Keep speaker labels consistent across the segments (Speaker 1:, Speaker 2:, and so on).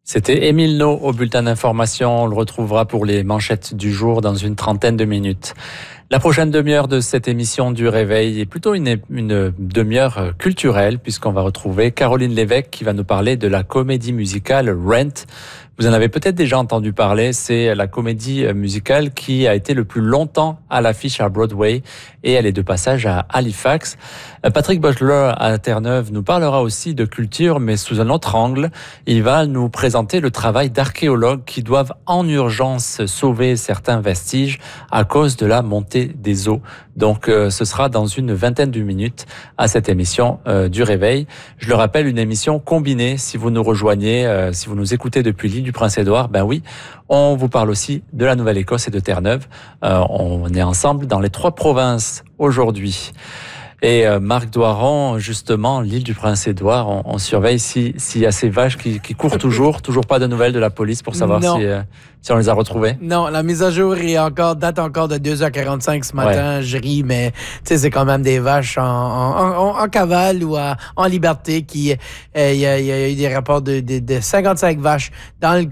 Speaker 1: C'était Émile No au bulletin d'information. On le retrouvera pour les manchettes du jour dans une trentaine de minutes. La prochaine demi-heure de cette émission du Réveil est plutôt une demi-heure culturelle puisqu'on va retrouver Caroline Lévesque qui va nous parler de la comédie musicale Rent. Vous en avez peut-être déjà entendu parler, c'est la comédie musicale qui a été le plus longtemps à l'affiche à Broadway et elle est de passage à Halifax. Patrick Butler à Terre-Neuve nous parlera aussi de culture mais sous un autre angle. Il va nous présenter le travail d'archéologues qui doivent en urgence sauver certains vestiges à cause de la montée des eaux. Donc ce sera dans une vingtaine de minutes à cette émission du Réveil. Je le rappelle, une émission combinée. Si vous nous rejoignez, si vous nous écoutez depuis l'île du Prince-Édouard, ben oui, on vous parle aussi de la Nouvelle-Écosse et de Terre-Neuve. On est ensemble dans les 3 provinces aujourd'hui. Et Marc Doiron, justement, l'île du Prince-Édouard, on surveille s'il y a ces vaches qui courent toujours pas de nouvelles de la police pour savoir si on les a retrouvées.
Speaker 2: Non, la mise à jour date encore de 2h45 ce matin. Ouais. Je ris, mais c'est quand même des vaches en cavale ou en liberté qui il y a eu des rapports de 55 vaches dans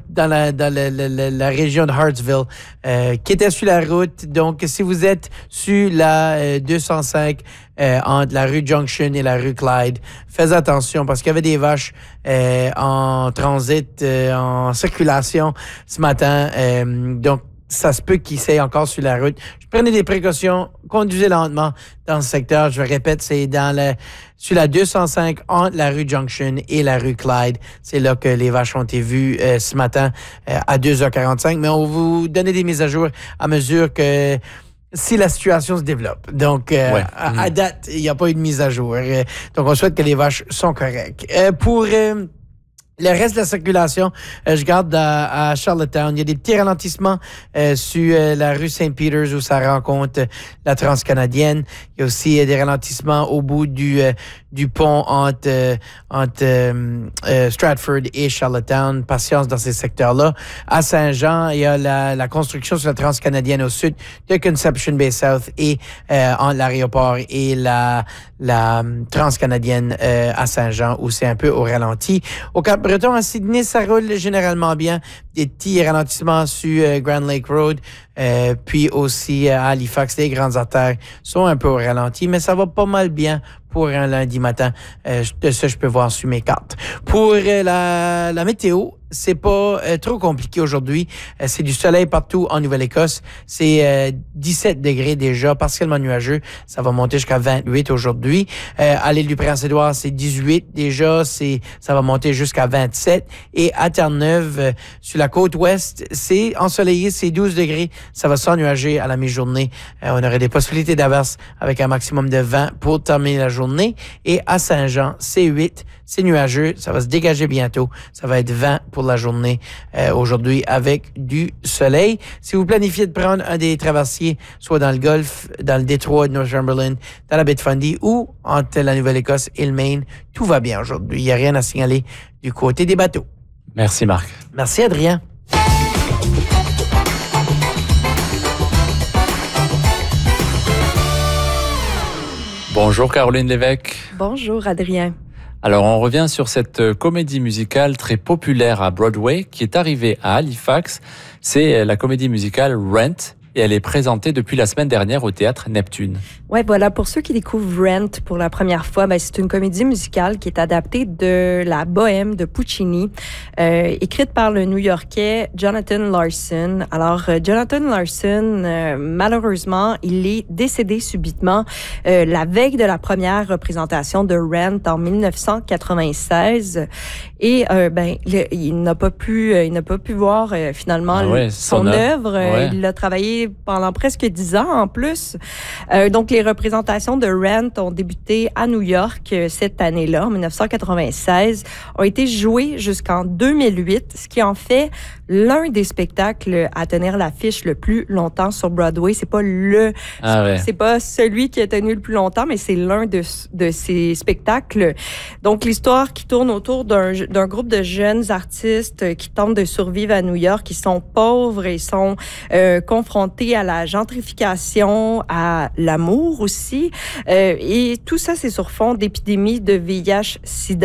Speaker 2: la région de Hartsville qui étaient sur la route. Donc, si vous êtes sur la 205 entre la rue Junction et la rue Clyde, faites attention parce qu'il y avait des vaches en transit, en circulation ce matin. Donc, ça se peut qu'ils soient encore sur la route. Prenez des précautions, conduisez lentement dans ce secteur. Je répète, c'est sur la 205 entre la rue Junction et la rue Clyde. C'est là que les vaches ont été vues ce matin à 2h45. Mais on va vous donner des mises à jour à mesure que si la situation se développe. Donc, à date, il n'y a pas eu de mise à jour. Donc, on souhaite que les vaches sont correctes. Pour le reste de la circulation, je garde à Charlottetown. Il y a des petits ralentissements sur la rue St. Peters où ça rencontre la Transcanadienne. Il y a aussi des ralentissements au bout du pont entre Stratford et Charlottetown. Patience dans ces secteurs-là. À Saint-Jean, il y a la construction sur la Transcanadienne au sud de Conception Bay South et entre l'aéroport et la Transcanadienne à Saint-Jean où c'est un peu au ralenti. Au Cap-Breton, à Sydney, ça roule généralement bien. Des petits ralentissements sur Grand Lake Road, puis aussi à Halifax, les grandes artères sont un peu au ralenti, mais ça va pas mal bien pour un lundi matin. De ça, je peux voir sur mes cartes. Pour la météo, c'est pas trop compliqué aujourd'hui. C'est du soleil partout en Nouvelle-Écosse. C'est 17 degrés déjà, partiellement nuageux. Ça va monter jusqu'à 28 aujourd'hui. À l'île du Prince-Édouard, c'est 18 déjà. Ça va monter jusqu'à 27. Et à Terre-Neuve, sur la côte ouest, c'est ensoleillé, c'est 12 degrés. Ça va s'ennuager à la mi-journée. On aurait des possibilités d'averses avec un maximum de 20 pour terminer la journée. Et à Saint-Jean, c'est 8. C'est nuageux. Ça va se dégager bientôt. Ça va être 20 pour la journée aujourd'hui avec du soleil. Si vous planifiez de prendre un des traversiers, soit dans le Golfe, dans le détroit de Northumberland, dans la baie de Fundy ou entre la Nouvelle-Écosse et le Maine, tout va bien aujourd'hui. Il n'y a rien à signaler du côté des bateaux.
Speaker 1: Merci Marc.
Speaker 2: Merci Adrien.
Speaker 1: Bonjour Caroline Lévesque.
Speaker 3: Bonjour Adrien.
Speaker 1: Alors on revient sur cette comédie musicale très populaire à Broadway qui est arrivée à Halifax. C'est la comédie musicale Rent et elle est présentée depuis la semaine dernière au Théâtre Neptune.
Speaker 3: Ouais, voilà, pour ceux qui découvrent Rent pour la première fois, c'est une comédie musicale qui est adaptée de la Bohème de Puccini, écrite par le New-Yorkais Jonathan Larson. Alors, Jonathan Larson, malheureusement, il est décédé subitement la veille de la première représentation de Rent en 1996. Et il n'a pas pu voir finalement son œuvre. Ouais. Il a travaillé pendant presque 10 ans en plus. Donc, les représentations de Rent ont débuté à New York cette année-là, en 1996, ont été jouées jusqu'en 2008, ce qui en fait l'un des spectacles à tenir l'affiche le plus longtemps sur Broadway. C'est pas c'est pas celui qui a tenu le plus longtemps, mais c'est l'un de ces spectacles. Donc, l'histoire qui tourne autour d'un groupe de jeunes artistes qui tentent de survivre à New York, qui sont pauvres et sont confrontés à la gentrification, à l'amour aussi. Et tout ça, c'est sur fond d'épidémie de VIH-Sida.